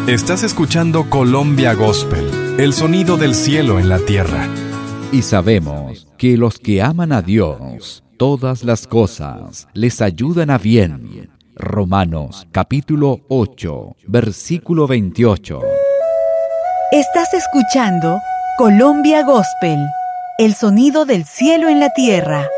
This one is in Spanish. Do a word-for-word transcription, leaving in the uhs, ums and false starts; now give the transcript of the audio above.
Estás escuchando Colombia Gospel, el sonido del cielo en la tierra. Y sabemos que los que aman a Dios, todas las cosas les ayudan a bien. Romanos capítulo ocho, versículo veintiocho. Estás escuchando Colombia Gospel, el sonido del cielo en la tierra.